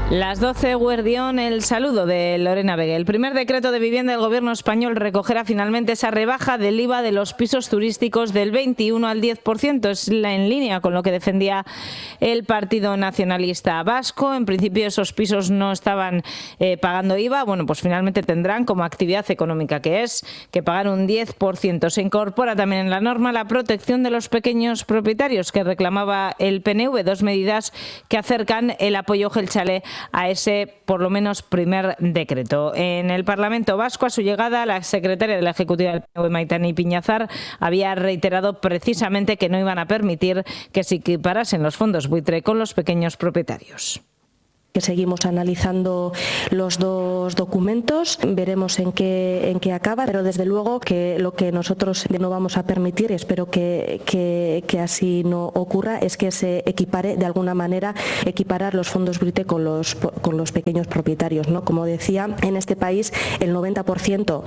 Las 12, Guardión, el saludo de Lorena Vega. El primer decreto de vivienda del Gobierno español recogerá finalmente esa rebaja del IVA de los pisos turísticos del 21 al 10%. Es en línea con lo que defendía el Partido Nacionalista Vasco. En principio esos pisos no estaban pagando IVA. Bueno, pues finalmente tendrán, como actividad económica que es, que pagar un 10%. Se incorpora también en la norma la protección de los pequeños propietarios que reclamaba el PNV. Dos medidas que acercan el apoyo Gelchale a ese, por lo menos, primer decreto. En el Parlamento Vasco, a su llegada, la secretaria de la Ejecutiva del PNV, Maitane Ipiñazar, había reiterado precisamente que no iban a permitir que se equiparasen los fondos buitre con los pequeños propietarios. Que seguimos analizando los dos documentos, veremos en qué acaba, pero desde luego que lo que nosotros no vamos a permitir, y espero que así no ocurra, es que se equipare de alguna manera, equiparar los fondos buitre con los pequeños propietarios, ¿no? Como decía, en este país el 90%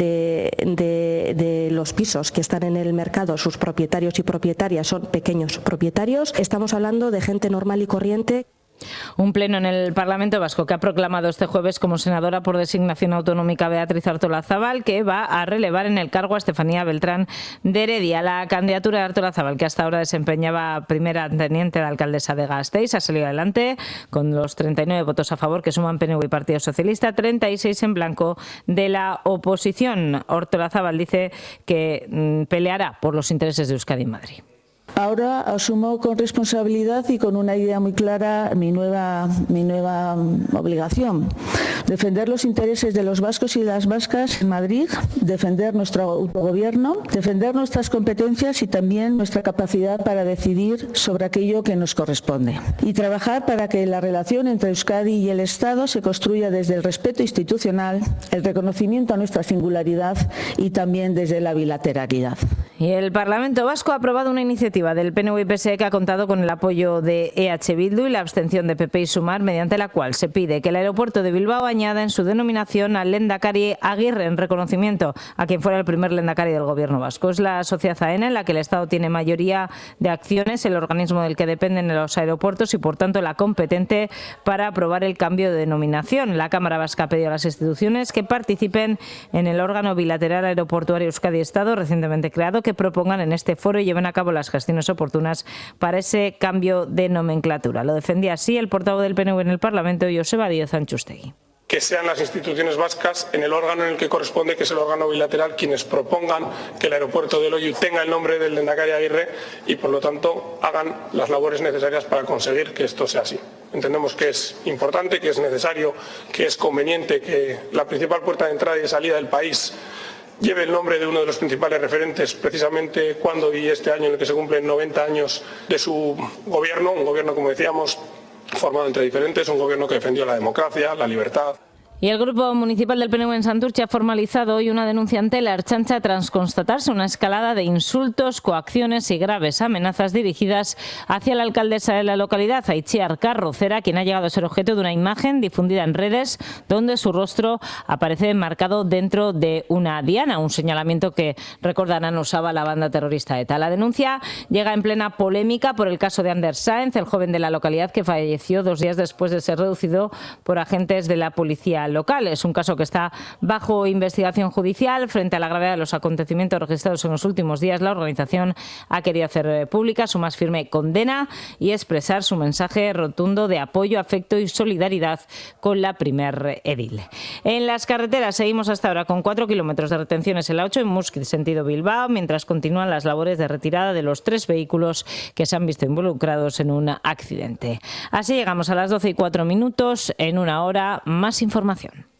de los pisos que están en el mercado, sus propietarios y propietarias son pequeños propietarios. Estamos hablando de gente normal y corriente. Un pleno en el Parlamento Vasco que ha proclamado este jueves como senadora por designación autonómica Beatriz Artolazabal, que va a relevar en el cargo a Estefanía Beltrán de Heredia. La candidatura de Artolazabal, que hasta ahora desempeñaba primera teniente de alcaldesa de Gasteiz, ha salido adelante con los 39 votos a favor que suman PNV y Partido Socialista, 36 en blanco de la oposición. Artolazabal dice que peleará por los intereses de Euskadi en Madrid. Ahora asumo con responsabilidad y con una idea muy clara mi nueva obligación. Defender los intereses de los vascos y las vascas en Madrid, defender nuestro autogobierno, defender nuestras competencias y también nuestra capacidad para decidir sobre aquello que nos corresponde. Y trabajar para que la relación entre Euskadi y el Estado se construya desde el respeto institucional, el reconocimiento a nuestra singularidad y también desde la bilateralidad. Y el Parlamento Vasco ha aprobado una iniciativa del PNV y PSE que ha contado con el apoyo de EH Bildu y la abstención de PP y Sumar, mediante la cual se pide que el aeropuerto de Bilbao añada en su denominación al Lehendakari Aguirre en reconocimiento a quien fuera el primer Lehendakari del Gobierno vasco. Es la sociedad AENA en la que el Estado tiene mayoría de acciones, el organismo del que dependen los aeropuertos y, por tanto, la competente para aprobar el cambio de denominación. La Cámara Vasca ha pedido a las instituciones que participen en el órgano bilateral aeroportuario Euskadi-Estado, recientemente creado, que propongan en este foro y lleven a cabo las gestiones oportunas para ese cambio de nomenclatura. Lo defendía así el portavoz del PNV en el Parlamento, Joseba Díaz Antxustegi. Que sean las instituciones vascas, en el órgano en el que corresponde, que es el órgano bilateral, quienes propongan que el aeropuerto de Loiu tenga el nombre del Lehendakari Aguirre y, por lo tanto, hagan las labores necesarias para conseguir que esto sea así. Entendemos que es importante, que es necesario, que es conveniente que la principal puerta de entrada y de salida del país lleve el nombre de uno de los principales referentes, precisamente cuando y este año en el que se cumplen 90 años de su gobierno, un gobierno, como decíamos, formado entre diferentes, un gobierno que defendió la democracia, la libertad. Y el Grupo Municipal del PNV en Santurce ha formalizado hoy una denuncia ante la Ertzaintza tras constatarse una escalada de insultos, coacciones y graves amenazas dirigidas hacia la alcaldesa de la localidad, Aitziar Carrocera, quien ha llegado a ser objeto de una imagen difundida en redes donde su rostro aparece enmarcado dentro de una diana, un señalamiento que, recordarán, usaba la banda terrorista ETA. La denuncia llega en plena polémica por el caso de Ander Sáenz, el joven de la localidad que falleció 2 días después de ser reducido por agentes de la policía local. Es un caso que está bajo investigación judicial. Frente a la gravedad de los acontecimientos registrados en los últimos días, la organización ha querido hacer pública su más firme condena y expresar su mensaje rotundo de apoyo, afecto y solidaridad con la primer edil. En las carreteras seguimos hasta ahora con 4 kilómetros de retenciones en la 8 en Muskiz, sentido Bilbao, mientras continúan las labores de retirada de los 3 vehículos que se han visto involucrados en un accidente. Así llegamos a las 12:04. En una hora, más información.